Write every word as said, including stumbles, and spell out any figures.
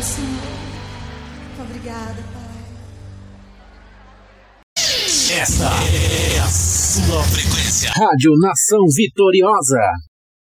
Senhor. Muito obrigada, Pai. Esta é a sua frequência. Rádio Nação Vitoriosa.